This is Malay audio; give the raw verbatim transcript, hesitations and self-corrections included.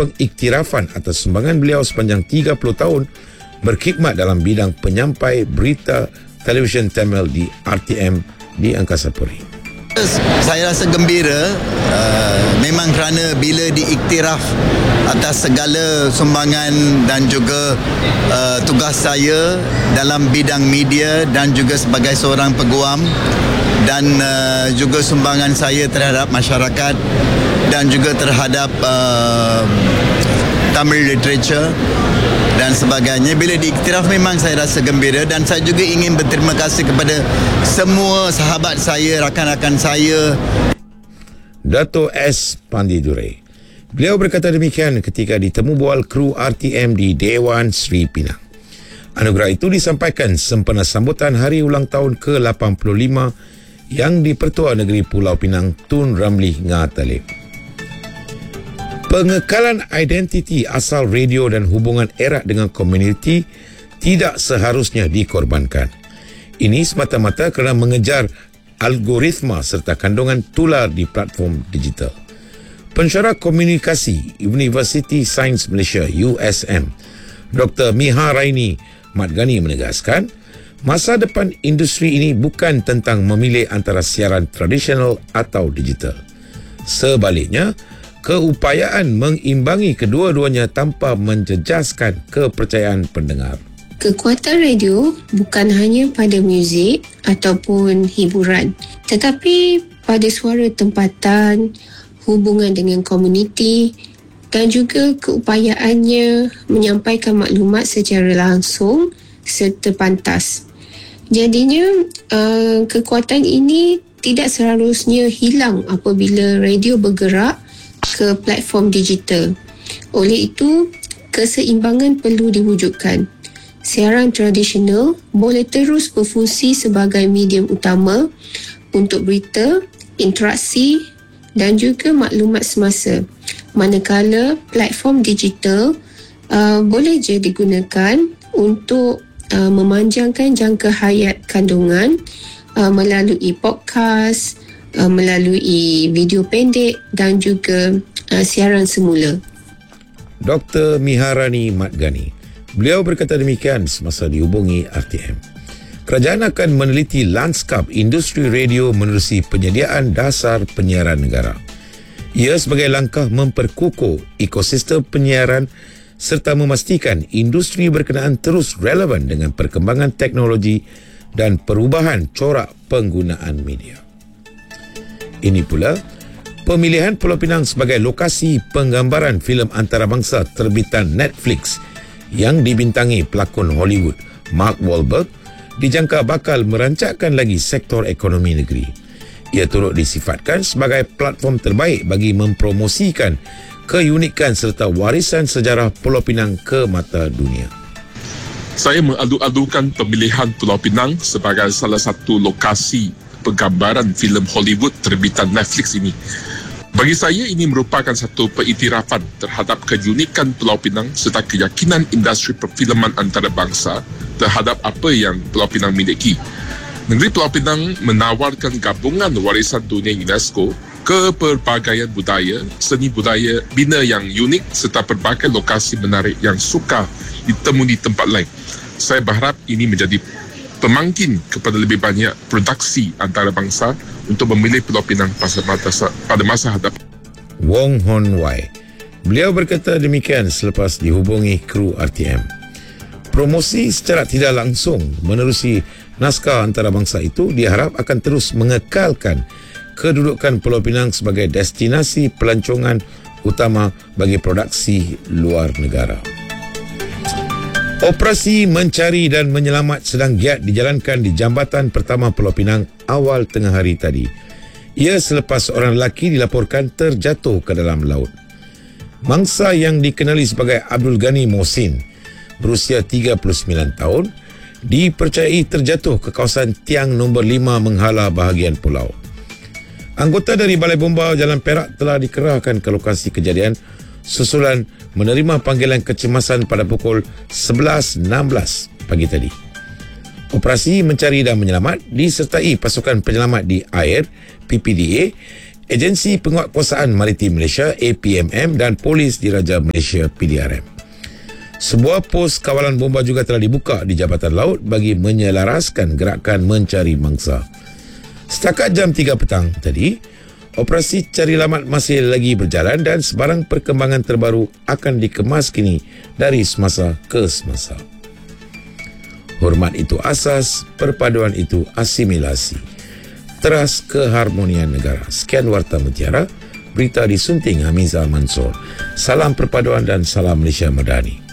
pengiktirafan atas sumbangan beliau sepanjang tiga puluh tahun berkhidmat dalam bidang penyampai berita televisyen Tamil di R T M di Angkasa Puri. Saya rasa gembira uh, memang kerana bila diiktiraf atas segala sumbangan dan juga uh, tugas saya dalam bidang media dan juga sebagai seorang peguam dan uh, juga sumbangan saya terhadap masyarakat dan juga terhadap uh, Tamil literature dan sebagainya. Bila diiktiraf memang saya rasa gembira dan saya juga ingin berterima kasih kepada semua sahabat saya, rakan-rakan saya. Dato' S. Pandidure. Beliau berkata demikian ketika ditemu bual kru R T M di Dewan Sri Pinang. Anugerah itu disampaikan sempena sambutan hari ulang tahun ke lapan puluh lima yang di-Pertua Negeri Pulau Pinang Tun Ramli Ngatalib. Pengekalan identiti asal radio dan hubungan erat dengan komuniti tidak seharusnya dikorbankan. Ini semata-mata kerana mengejar algoritma serta kandungan tular di platform digital. Pensyarah Komunikasi University Sains Malaysia U S M, Doktor Miha Raini Madgani menegaskan, masa depan industri ini bukan tentang memilih antara siaran tradisional atau digital. Sebaliknya, keupayaan mengimbangi kedua-duanya tanpa menjejaskan kepercayaan pendengar. Kekuatan radio bukan hanya pada muzik ataupun hiburan, tetapi pada suara tempatan, hubungan dengan komuniti dan juga keupayaannya menyampaikan maklumat secara langsung serta pantas. Jadinya, uh, kekuatan ini tidak seharusnya hilang apabila radio bergerak ke platform digital. Oleh itu, keseimbangan perlu diwujudkan. Siaran tradisional boleh terus berfungsi sebagai medium utama untuk berita, interaksi dan juga maklumat semasa. Manakala platform digital uh, boleh je digunakan untuk uh, memanjangkan jangka hayat kandungan uh, melalui podcast, Uh, melalui video pendek dan juga uh, siaran semula. Doktor Miharani Madgani. Beliau berkata demikian semasa dihubungi R T M. Kerajaan akan meneliti lanskap industri radio menerusi penyediaan dasar penyiaran negara. Ia sebagai langkah memperkukuh ekosistem penyiaran serta memastikan industri berkenaan terus relevan dengan perkembangan teknologi dan perubahan corak penggunaan media. Ini pula, pemilihan Pulau Pinang sebagai lokasi penggambaran filem antarabangsa terbitan Netflix yang dibintangi pelakon Hollywood Mark Wahlberg dijangka bakal merancakkan lagi sektor ekonomi negeri. Ia turut disifatkan sebagai platform terbaik bagi mempromosikan keunikan serta warisan sejarah Pulau Pinang ke mata dunia. Saya mengadu-adukan pemilihan Pulau Pinang sebagai salah satu lokasi penggambaran filem Hollywood terbitan Netflix ini. Bagi saya, ini merupakan satu pengiktirafan terhadap keunikan Pulau Pinang serta keyakinan industri perfilman antarabangsa terhadap apa yang Pulau Pinang miliki. Negeri Pulau Pinang menawarkan gabungan warisan dunia UNESCO, kepelbagaian budaya, seni budaya bina yang unik serta pelbagai lokasi menarik yang sukar ditemui di tempat lain. Saya berharap ini menjadi pemangkin kepada lebih banyak produksi antarabangsa untuk memilih Pulau Pinang pada masa hadapan. Wong Hon Wai. Beliau berkata demikian selepas dihubungi kru R T M. Promosi secara tidak langsung menerusi naskah antarabangsa itu diharap akan terus mengekalkan kedudukan Pulau Pinang sebagai destinasi pelancongan utama bagi produksi luar negara. Operasi mencari dan menyelamat sedang giat dijalankan di jambatan pertama Pulau Pinang awal tengah hari tadi. Ia selepas seorang lelaki dilaporkan terjatuh ke dalam laut. Mangsa yang dikenali sebagai Abdul Ghani Mohsin, berusia tiga puluh sembilan tahun, dipercayai terjatuh ke kawasan tiang nombor lima menghala bahagian pulau. Anggota dari Balai Bomba Jalan Perak telah dikerahkan ke lokasi kejadian susulan menerima panggilan kecemasan pada pukul sebelas enam belas pagi tadi. Operasi mencari dan menyelamat disertai pasukan penyelamat di air, P P D A, Agensi Penguatkuasaan Maritim Malaysia A P M M dan Polis Diraja Malaysia P D R M. Sebuah pos kawalan bomba juga telah dibuka di Jabatan Laut bagi menyelaraskan gerakan mencari mangsa. Setakat jam tiga petang tadi, operasi cari lamat masih lagi berjalan dan sebarang perkembangan terbaru akan dikemas kini dari semasa ke semasa. Hormat itu asas, perpaduan itu asimilasi. Teras keharmonian negara. Sekian Warta Mutiara, berita disunting Hamizah Mansor. Salam perpaduan dan salam Malaysia Madani.